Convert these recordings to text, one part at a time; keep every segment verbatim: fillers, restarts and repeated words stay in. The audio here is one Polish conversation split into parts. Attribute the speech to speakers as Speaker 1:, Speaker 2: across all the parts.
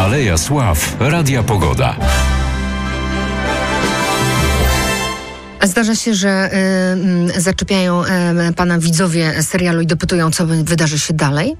Speaker 1: Aleja Sław Radia Pogoda.
Speaker 2: Zdarza się, że y, zaczepiają y, pana widzowie serialu i dopytują, co wydarzy się dalej?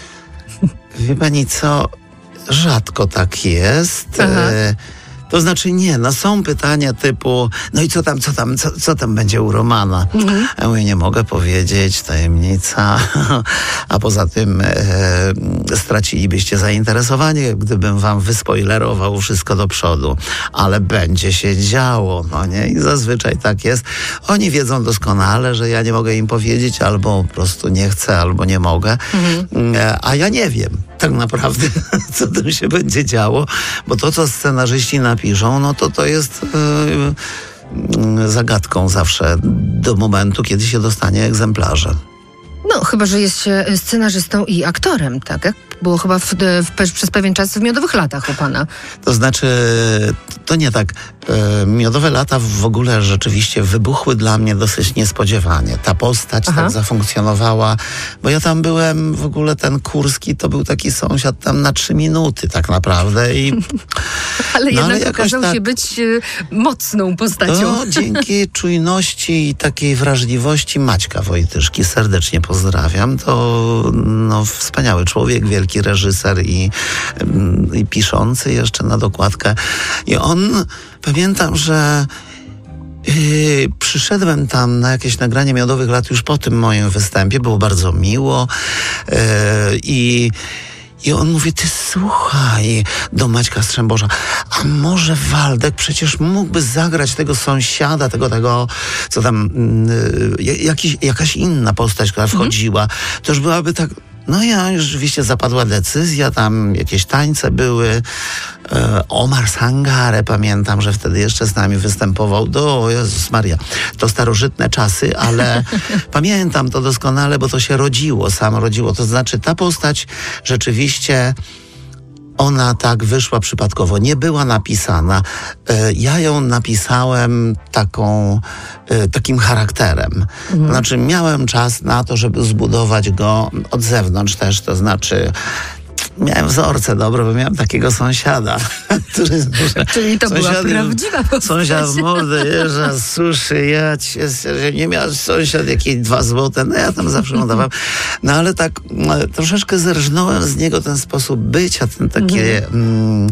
Speaker 3: Wie pani co? Rzadko tak jest. E, to znaczy nie, no są pytania typu, no i co tam, co tam, co, co tam będzie u Romana? Mhm. Ja mówię, nie mogę powiedzieć, tajemnica. A poza tym e, stracilibyście zainteresowanie, gdybym wam wyspoilerował wszystko do przodu. Ale będzie się działo, no nie? I zazwyczaj tak jest. Oni wiedzą doskonale, że ja nie mogę im powiedzieć, albo po prostu nie chcę, albo nie mogę. Mhm. E, a ja nie wiem tak naprawdę, co tam się będzie działo, bo to, co scenarzyści napiszą, no to to jest yy, zagadką zawsze do momentu, kiedy się dostanie egzemplarze.
Speaker 2: No, chyba że jest się scenarzystą i aktorem, tak? Jak było chyba w, w, przez pewien czas w Miodowych latach u pana.
Speaker 3: To znaczy, to nie tak. E, Miodowe lata w ogóle rzeczywiście wybuchły dla mnie dosyć niespodziewanie. Ta postać Aha. tak zafunkcjonowała, bo ja tam byłem, w ogóle ten Kurski to był taki sąsiad tam na trzy minuty tak naprawdę. I,
Speaker 2: ale
Speaker 3: no,
Speaker 2: jednak
Speaker 3: ale
Speaker 2: okazał
Speaker 3: tak,
Speaker 2: się być y, mocną postacią.
Speaker 3: No, dzięki czujności i takiej wrażliwości Maćka Wojtyszki, serdecznie pozdrawiam. To no, wspaniały człowiek, wielki reżyser i, i piszący jeszcze na dokładkę. I on, pamiętam, że yy, przyszedłem tam na jakieś nagranie Miodowych lat już po tym moim występie. Było bardzo miło yy, i I on mówi, ty słuchaj, do Maćka Strzemboża, a może Waldek przecież mógłby zagrać tego sąsiada, tego, tego, co tam, yy, jakiś, jakaś inna postać, która wchodziła. Mhm. To już byłaby tak, no ja już rzeczywiście zapadła decyzja, tam jakieś tańce były. E, Omar Sangare, pamiętam, że wtedy jeszcze z nami występował. Do Jezus Maria, to starożytne czasy, ale pamiętam to doskonale, bo to się rodziło, samo rodziło. To znaczy ta postać rzeczywiście, ona tak wyszła przypadkowo, nie była napisana. E, ja ją napisałem taką, e, takim charakterem. Mhm. Znaczy miałem czas na to, żeby zbudować go od zewnątrz też, to znaczy miałem wzorce dobre, bo miałem takiego sąsiada, który...
Speaker 2: Czyli to była prawdziwa postać.
Speaker 3: Sąsiad w mordę jeżdża, suszy, jać, nie miał sąsiad jakieś dwa złote, no ja tam zawsze mu dawałem. No ale tak no, troszeczkę zerżnąłem z niego ten sposób bycia, ten takie, mm,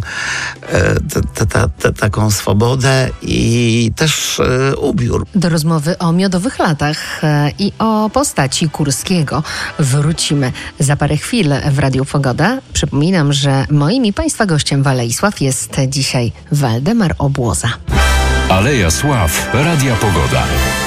Speaker 3: te, te, te, te, taką swobodę i też e, ubiór.
Speaker 2: Do rozmowy o Miodowych latach e, i o postaci Kurskiego wrócimy za parę chwil w Radiu Pogoda. Przypominam, że moim i państwa gościem w Alei Sław jest dzisiaj Waldemar Obłoza.
Speaker 1: Aleja Sław Radia Pogoda.